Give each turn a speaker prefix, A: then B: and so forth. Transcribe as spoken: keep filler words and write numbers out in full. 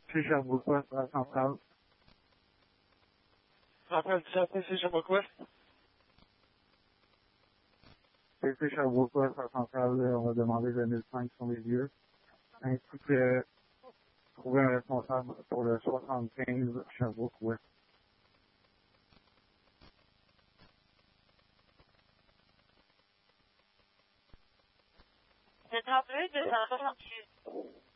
A: chez Sherbrooke-Ouest, à la centrale.
B: Centrale du Château, c'est Sherbrooke-Ouest.
A: C'est Sherbrooke-Ouest, à la centrale, on va demander deux mille cinq sur les lieux. Ainsi que trouver un responsable pour le soixante-quinze Sherbrooke-Ouest.
C: C'est trente-deux deux cent soixante-six.